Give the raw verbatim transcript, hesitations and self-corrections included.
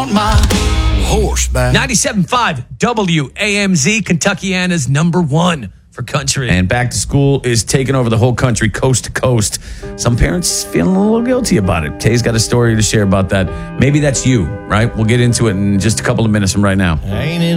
on my horseback. ninety-seven point five W A M Z, Kentuckiana's number one for country. And back to school is taking over the whole country, coast to coast. Some parents feeling a little guilty about it. Tay's got a story to share about that. Maybe that's you, right? We'll get into it in just a couple of minutes from right now. Ain't it